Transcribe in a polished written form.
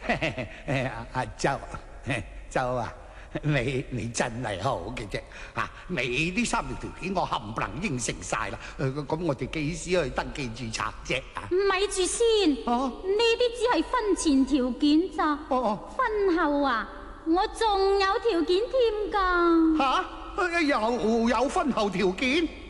阿周啊，你真係好嘅啫嚇！你呢3條條件我冚唪唥應承晒啦。咁我哋幾時去登記註冊啫？ 咪住先，呢啲只係婚前條件咋。婚後啊，我仲有條件添㗎。 嚇？又有婚後條件？